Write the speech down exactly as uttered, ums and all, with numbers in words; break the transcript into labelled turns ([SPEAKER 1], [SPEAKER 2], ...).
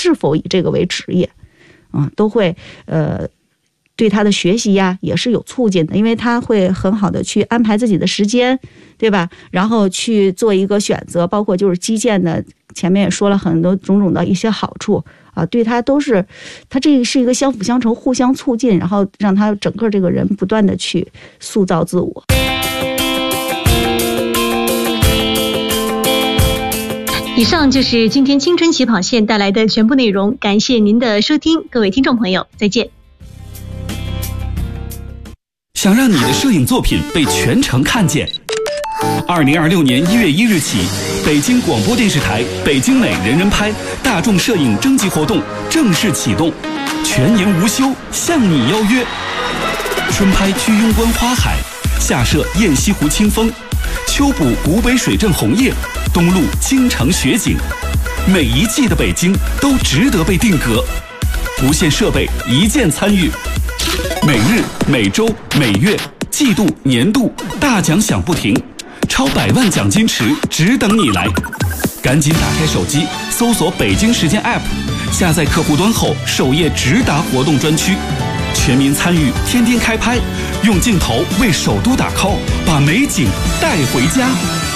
[SPEAKER 1] 是否以这个为职业，啊，都会呃对他的学习呀也是有促进的，因为他会很好的去安排自己的时间，对吧？然后去做一个选择，包括就是基建的，前面也说了很多种种的一些好处啊，对他都是，他这是一个相辅相成、互相促进，然后让他整个这个人不断的去塑造自我。
[SPEAKER 2] 以上就是今天青春起跑线带来的全部内容，感谢您的收听，各位听众朋友，再见。
[SPEAKER 3] 想让你的摄影作品被全城看见，二零二六年一月一日起，北京广播电视台北京美人人拍大众摄影征集活动正式启动，全年无休，向你邀约。春拍居庸关花海，夏摄雁西湖清风，秋捕古北水镇红叶，冬录京城雪景，每一季的北京都值得被定格。不限设备，一键参与。每日、每周、每月、季度、年度，大奖响不停，超百万奖金池只等你来。赶紧打开手机，搜索北京时间 App， 下载客户端后，首页直达活动专区，全民参与，天天开拍，用镜头为首都打 call， 把美景带回家。